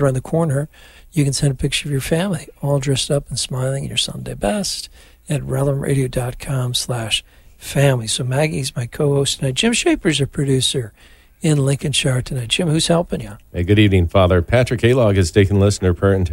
around the corner, you can send a picture of your family, all dressed up and smiling in your Sunday best at relevantradio.com/family. So Maggie's my co-host tonight. Jim Shaper's our producer in Lincolnshire tonight. Jim, who's helping you? Hey, good evening, Father. Patrick Alog has taken listener prayer and